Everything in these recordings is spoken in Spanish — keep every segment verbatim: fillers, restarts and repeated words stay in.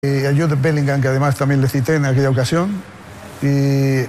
Y a Jude Bellingham, que además también le cité en aquella ocasión, y eh,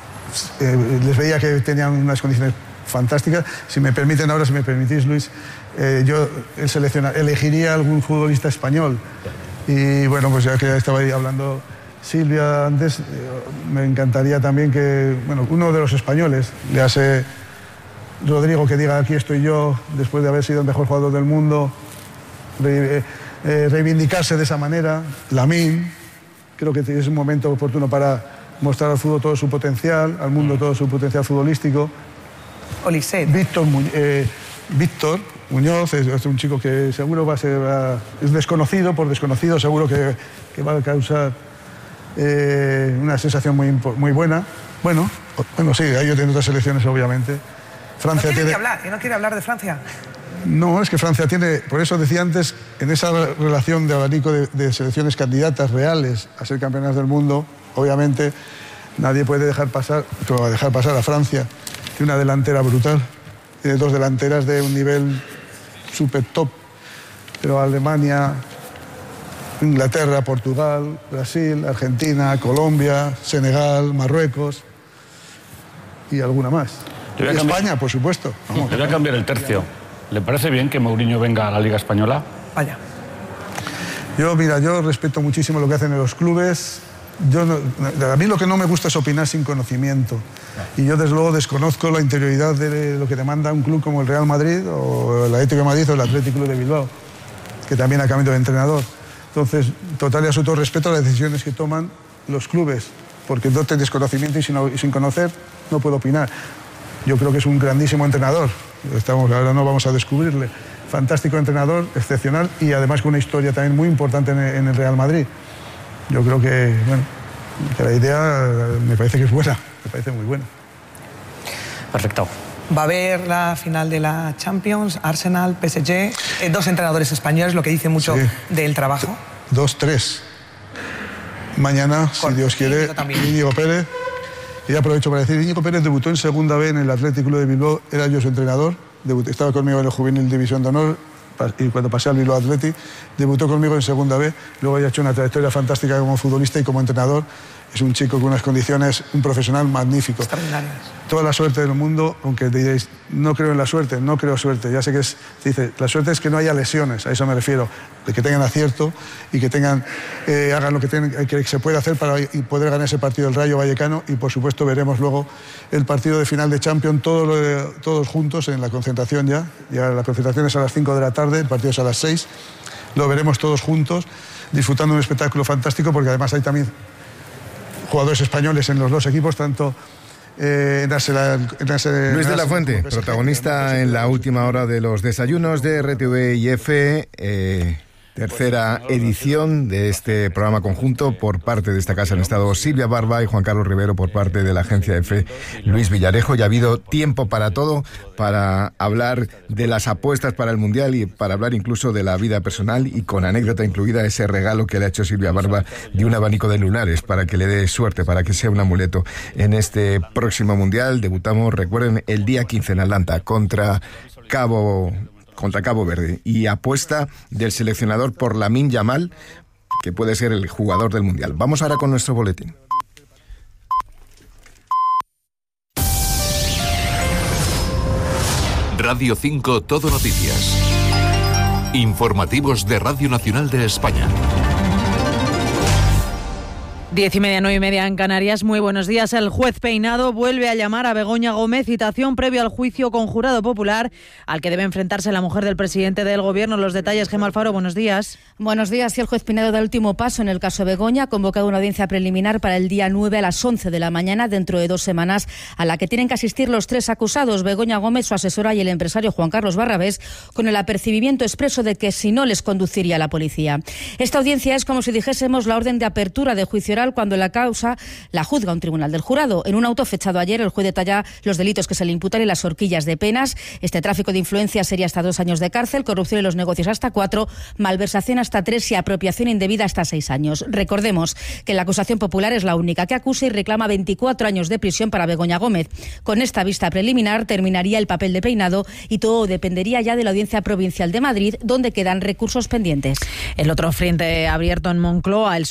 les veía que tenían unas condiciones fantásticas. Si me permiten ahora, si me permitís, Luis, eh, yo el seleccionar, elegiría algún futbolista español. Y bueno, pues ya que estaba ahí hablando Silvia antes, eh, me encantaría también que, bueno, uno de los españoles, le hace Rodrigo, que diga aquí estoy yo, después de haber sido el mejor jugador del mundo, re, eh, reivindicarse de esa manera. Lamine, creo que es un momento oportuno para mostrar al fútbol todo su potencial, al mundo todo su potencial futbolístico. Olisset. Víctor, eh, Víctor Muñoz es, es un chico que seguro va a ser, va, es desconocido, por desconocido seguro que, que va a causar eh, una sensación muy, muy buena. Bueno, bueno, sí, hay otras selecciones obviamente. Francia no tiene que hablar, no quiere hablar de Francia. No, es que Francia tiene, por eso decía antes, en esa relación de abanico de, de selecciones candidatas reales a ser campeonas del mundo, obviamente nadie puede dejar pasar, dejar pasar a Francia. Tiene una delantera brutal, tiene dos delanteras de un nivel super top, pero Alemania, Inglaterra, Portugal, Brasil, Argentina, Colombia, Senegal, Marruecos y alguna más. Y España, por supuesto. Vamos. Le voy a cambiar el tercio. ¿Le parece bien que Mourinho venga a la Liga Española? Vaya. Yo, mira, yo respeto muchísimo lo que hacen en los clubes. Yo no, a mí lo que no me gusta es opinar sin conocimiento. Y yo, desde luego, desconozco la interioridad de lo que demanda un club como el Real Madrid o el Atlético de Madrid o el Atlético Club de Bilbao, que también ha cambiado de entrenador. Entonces, total y absoluto respeto a las decisiones que toman los clubes, porque no tengo desconocimiento y sin, y sin conocer no puedo opinar. Yo creo que es un grandísimo entrenador. Estamos, ahora no vamos a descubrirle. Fantástico entrenador, excepcional y además con una historia también muy importante en el, en el Real Madrid. Yo creo que, bueno, que la idea me parece que es buena, me parece muy buena. Perfecto. Va a haber la final de la Champions, Arsenal, P S G, eh, dos entrenadores españoles, lo que dice mucho sí. del trabajo. Dos, tres. Mañana, Con, si Dios quiere, Íñigo Pérez. Y aprovecho para decir, Íñigo Pérez debutó en segunda B en el Atlético Club de Bilbao, era yo su entrenador, debutó, estaba conmigo en el Juvenil División de Honor, y cuando pasé al Bilbao Athletic, debutó conmigo en segunda B, luego ha hecho una trayectoria fantástica como futbolista y como entrenador. Es un chico con unas condiciones, un profesional magnífico. Extraordinarias. Toda la suerte del mundo, aunque diréis, no creo en la suerte, no creo suerte. Ya sé que es, se dice, la suerte es que no haya lesiones, a eso me refiero, de que tengan acierto y que tengan, eh, hagan lo que, tienen, que se puede hacer para poder ganar ese partido del Rayo Vallecano y por supuesto veremos luego el partido de final de Champions todos, todos juntos en la concentración ya. Ya la concentración es a las cinco de la tarde, el partido es a las seis. Lo veremos todos juntos, disfrutando de un espectáculo fantástico porque además hay también jugadores españoles en los dos equipos, tanto eh, en Arsenal, en Arsenal, Luis de la Fuente, protagonista en la última hora de los desayunos de R T V y F, eh, tercera edición de este programa conjunto por parte de esta casa han estado Silvia Barba y Juan Carlos Rivero por parte de la agencia F, Luis Villarejo. Ya ha habido tiempo para todo, para hablar de las apuestas para el Mundial y para hablar incluso de la vida personal y con anécdota incluida ese regalo que le ha hecho Silvia Barba de un abanico de lunares para que le dé suerte, para que sea un amuleto en este próximo Mundial. Debutamos, recuerden, el día quince en Atlanta contra Cabo... contra Cabo Verde, y apuesta del seleccionador por Lamine Yamal, que puede ser el jugador del Mundial. Vamos ahora con nuestro boletín. Radio cinco Todo Noticias. Informativos de Radio Nacional de España. Diez y media, nueve y media en Canarias. Muy buenos días. El juez Peinado vuelve a llamar a Begoña Gómez, citación previo al juicio con jurado popular al que debe enfrentarse la mujer del presidente del Gobierno. Los detalles, Gemma Alfaro, buenos días. Buenos días. Y el juez Peinado da el último paso en el caso Begoña. Ha convocado una audiencia preliminar para el día nueve a las once de la mañana, dentro de dos semanas, a la que tienen que asistir los tres acusados, Begoña Gómez, su asesora y el empresario Juan Carlos Barrabés, con el apercibimiento expreso de que si no les conduciría la policía. Esta audiencia es como si dijésemos la orden de apertura de juicio oral cuando la causa la juzga un tribunal del jurado. En un auto fechado ayer, el juez detalla los delitos que se le imputan y las horquillas de penas. Este tráfico de influencias sería hasta dos años de cárcel, corrupción en los negocios hasta cuatro, malversación hasta tres y apropiación indebida hasta seis años. Recordemos que la acusación popular es la única que acusa y reclama veinticuatro años de prisión para Begoña Gómez. Con esta vista preliminar terminaría el papel de Peinado y todo dependería ya de la Audiencia Provincial de Madrid, donde quedan recursos pendientes. El otro frente abierto en Moncloa, el